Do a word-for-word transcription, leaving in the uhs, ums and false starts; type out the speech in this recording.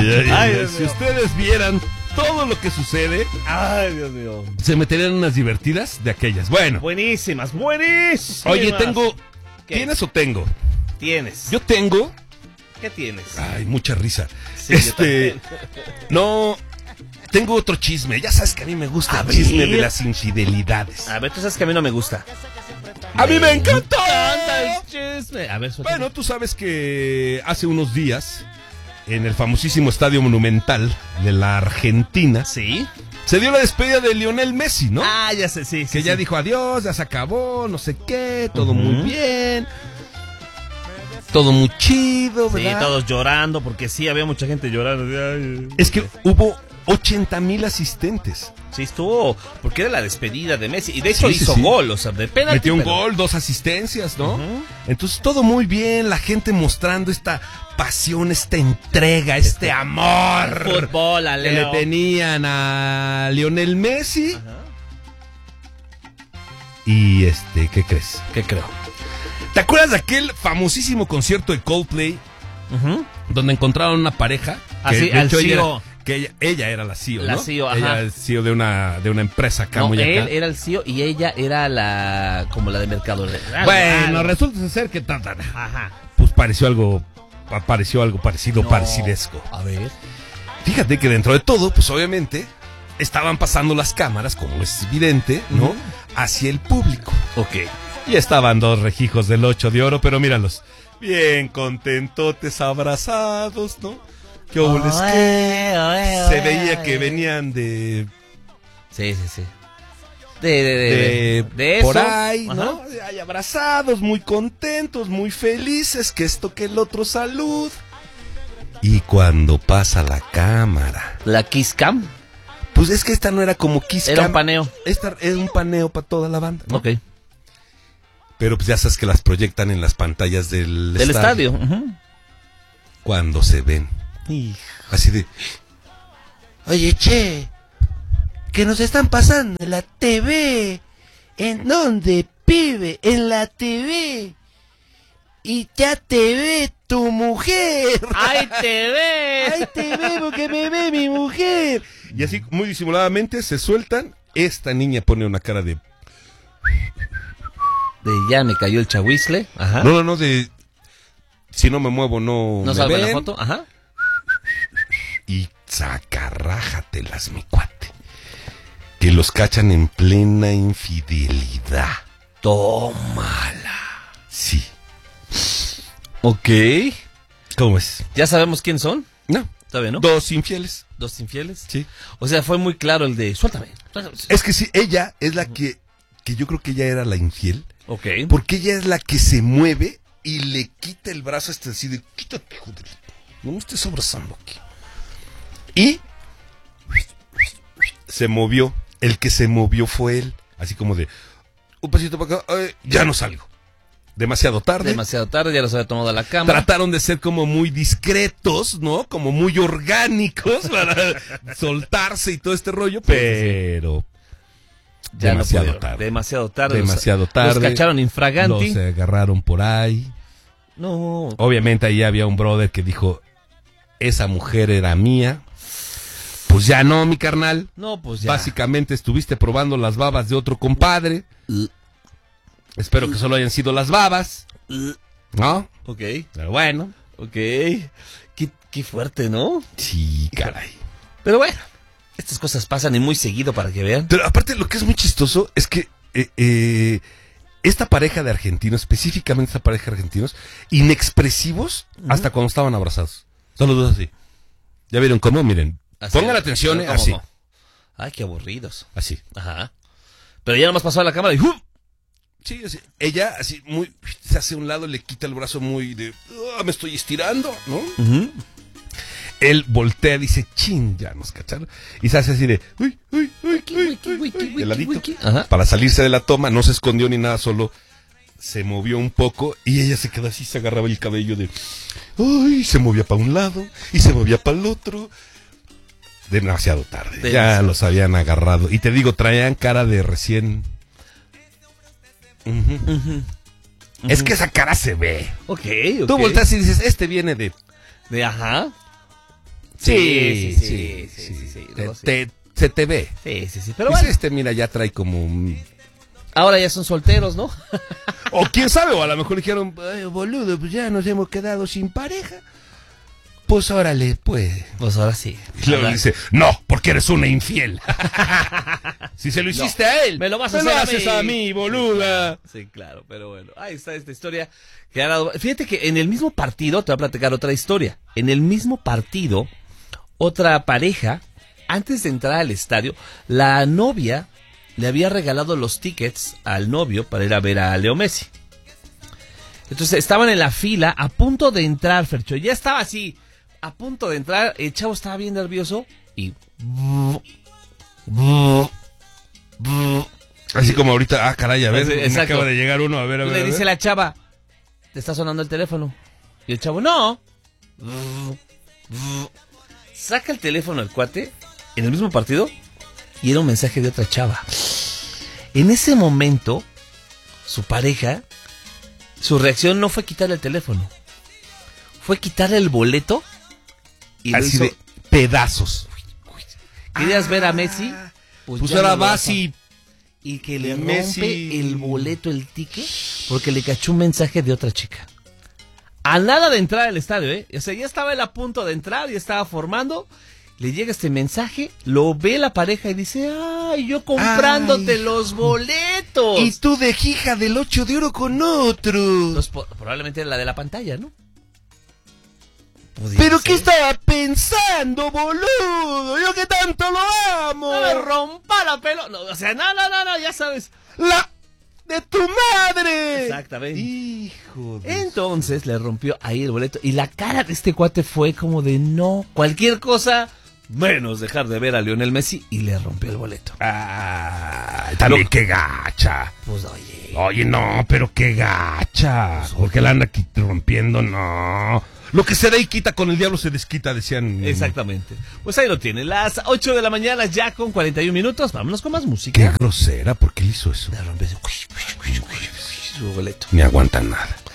ay, Ay, ay. Si ustedes vieran todo lo que sucede, Ay, Dios mío. se meterían unas divertidas de aquellas. Bueno, Buenísimas, buenísimas. oye, tengo... ¿Qué? ¿Tienes o tengo? Tienes. Yo tengo... ¿Qué tienes? Ay, mucha risa. Sí, yo este... también. No... Tengo otro chisme. Ya sabes que a mí me gusta A el ver. chisme de las infidelidades. A ver, tú sabes que a mí no me gusta. ¡A mí me encantó! encanta el chisme. A ver, suéltame. Bueno, tú sabes que hace unos días, en el famosísimo Estadio Monumental de la Argentina, ¿Sí? se dio la despedida de Lionel Messi, ¿no? Ah, ya sé, sí. que sí, ya sí. dijo adiós, ya se acabó, no sé qué, todo Ujú. muy bien, todo muy chido, Sí, ¿verdad? todos llorando, porque sí, había mucha gente llorando. Ay, Es que hubo ochenta mil asistentes. sí, estuvo, porque era la despedida de Messi. Y de hecho Sí, sí, hizo sí. gol, o sea, de penalti. Metió un pero- gol, dos asistencias, ¿no? Ujú. Entonces todo muy bien, la gente mostrando esta pasión, esta entrega, este amor Fútbol, a que le Leo. tenían a Lionel Messi. Ajá. Y este, ¿qué crees? ¿Qué creo? ¿Te acuerdas de aquel famosísimo concierto de Coldplay Ujú. donde encontraron una pareja? Ah, que sí, de al hecho ella C E O. era- que ella, ella era la C E O, La ¿no? C E O, ajá. Ella es C E O de una, de una empresa acá No, muy él acá. era el C E O y ella era la, como la de mercado. Bueno, resulta ser que ta, ta, ta, Ajá. pues pareció algo, pareció algo parecido, No. parecidesco. A ver. Fíjate que dentro de todo, pues obviamente estaban pasando las cámaras, como es evidente, ¿no? Ujú. Hacia el público. Ok. Y estaban dos rejijos del ocho de oro, pero míralos, bien contentotes, abrazados, ¿no? Qué óvules, que se veía que venían de, Sí, sí, sí. De, de, de, de, de, de eso. por ahí, Ajá. ¿no? Ahí abrazados, muy contentos, muy felices, que esto, que el otro, salud. Y cuando pasa la cámara, La Kiss Cam. pues es que esta no era como Kiss Era un Cam. paneo. Esta es un paneo para toda la banda, ¿no? Ok. Pero pues ya sabes que las proyectan en las pantallas del, Del estadio. Ujú. Cuando se ven, así de, Oye, che, que nos están pasando en la T V. ¿En dónde, pibe? En la T V. Y ya te ve tu mujer. ¡Ay, te ve! ¡Ay, te ve porque me ve mi mujer! y así muy disimuladamente se sueltan. Esta niña pone una cara de, De ya me cayó el chahuizle. Ajá. no, no, no, de, si no me muevo no, ¿No me salgo en la ven. foto? Ajá. Y sacarrájatelas, mi cuate. Que los cachan en plena infidelidad. Tómala. Sí. Ok. ¿Cómo es? ¿Ya sabemos quién son? No. ¿Todavía no? Dos infieles. ¿Dos infieles? Sí. O sea, fue muy claro el de suéltame. suéltame. Es que sí, ella es la que, que yo creo que ella era la infiel. Ok. Porque ella es la que se mueve y le quita el brazo este así de, quítate, joder. No me estés abrazando aquí. Y se movió. El que se movió fue él. Así como de, un pasito para acá, ay, ya no salgo. Demasiado tarde. Demasiado tarde, ya los había tomado la cámara. Trataron de ser como muy discretos, ¿no? Como muy orgánicos para soltarse y todo este rollo, pero Ya no demasiado pudieron. tarde. Demasiado tarde. Los- Demasiado tarde. Los cacharon infraganti. Los agarraron por ahí. No. Obviamente ahí había un brother que dijo, esa mujer era mía. Pues ya no, mi carnal. No, pues ya. Básicamente estuviste probando las babas de otro compadre. Espero que solo hayan sido las babas, ¿no? Ok. Pero bueno. Ok. Qué, qué fuerte, ¿no? Sí, caray. Pero bueno, estas cosas pasan y muy seguido para que vean. Pero aparte lo que es muy chistoso es que eh, eh, esta pareja de argentinos, específicamente esta pareja de argentinos, inexpresivos hasta cuando estaban abrazados. Saludos así. ¿Ya vieron cómo? Miren. Así, Pongan atención, pero eh, ¿cómo así. no? Ay, qué aburridos. Así. Ajá. Pero ya nomás pasó a la cámara y ¡uh! Sí, así. Ella así muy se hace a un lado, le quita el brazo muy de, "Ah, me estoy estirando", ¿no? Uh-huh. Él voltea, dice, chin, ya nos cacharon. Y se hace así de, uy, uy, uy, uy, Wiki, uy, wiki, uy, wiki, de ladito. wiki. Ajá. Para salirse de la toma, no se escondió ni nada, solo se movió un poco y ella se quedó así, se agarraba el cabello de, uy, se movía para un lado y se movía para el otro. Demasiado tarde, ya Demasiado. los habían agarrado. Y te digo, traían cara de recién... Ujú. Uh-huh. Es que esa cara se ve. Ok, ok. Tú volteas y dices, este viene de... De ajá. Sí, sí, sí, sí, sí, sí, Te- no, sí. te- se te ve. Sí, sí, sí. Pero Pues bueno, este, mira, ya trae como un... ahora ya son solteros, ¿no? O quién sabe, o a lo mejor dijeron, Ay, boludo, pues ya nos hemos quedado sin pareja. Pues órale, pues. Pues ahora sí. y luego Ahora- dice, no, porque eres una infiel. Si se lo hiciste No, a él, me lo vas a me hacer a haces mí. a mí, boluda. Sí, claro, pero bueno, ahí está esta historia que ha dado... Fíjate que en el mismo partido, te voy a platicar otra historia, en el mismo partido, otra pareja, antes de entrar al estadio, la novia le había regalado los tickets al novio para ir a ver a Leo Messi. Entonces estaban en la fila, a punto de entrar, Fercho, ya estaba así, a punto de entrar, el chavo estaba bien nervioso y... Así como ahorita, ah, caray, a ver, Sí, me exacto. acaba de llegar uno, a ver, a ver. Le a dice ver. la chava, te está sonando el teléfono. Y el chavo, no. Saca el teléfono el cuate, en el mismo partido, y era un mensaje de otra chava. En ese momento, su pareja, su reacción no fue quitarle el teléfono. Fue quitarle el boleto y lo Así hizo. de pedazos. ¿Querías ver a Messi? Pues ya ahora no lo vas vas a- y... Y que le y rompe Messi- el boleto, el ticket, porque le cachó un mensaje de otra chica. A nada de entrar al estadio, ¿eh? O sea, ya estaba él a punto de entrar, ya estaba formando. Le llega este mensaje, lo ve la pareja y dice, ¡ay, yo comprándote Ay, los boletos! Y tú de hija del ocho de oro con otro. Entonces, po- probablemente era la de la pantalla, ¿no? Podía ¿Pero ser. qué estaba pensando, boludo? Yo que tanto lo amo. ¡No me rompa la pelo! No, o sea, no, no, no, no, ya sabes. La de tu madre. Exactamente. Hijo de... Entonces le rompió ahí el boleto y la cara de este cuate fue como de no, cualquier cosa menos dejar de ver a Lionel Messi y le rompió el boleto. Ah, también Lo- qué gacha. Pues oye, Oye, no, pero qué gacha. Porque la anda aquí rompiendo, no. Lo que se da y quita con el diablo se desquita, decían. exactamente. Pues ahí lo tiene, las ocho de la mañana ya con cuarenta y un minutos, vámonos con más Qué música. grosera, ¿por qué le hizo eso? Le rompió ese- su boleto. Ni aguanta nada.